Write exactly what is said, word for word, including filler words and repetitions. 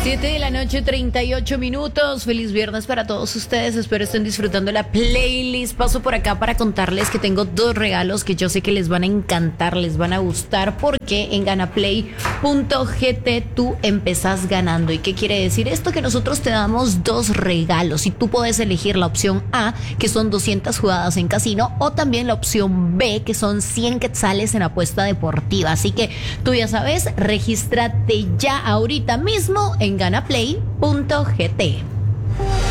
Siete de la noche, treinta y ocho minutos. Feliz viernes para todos ustedes. Espero estén disfrutando la playlist. Paso por acá para contarles que tengo dos regalos que yo sé que les van a encantar, les van a gustar, porque en ganaplay punto gt tú empezás ganando. ¿Y qué quiere decir esto? Que nosotros te damos dos regalos y tú puedes elegir la opción A, que son doscientas jugadas en casino, o también la opción B, que son cien quetzales en apuesta deportiva. Así que tú ya sabes, regístrate ya ahorita mismo en ganaplay punto gt.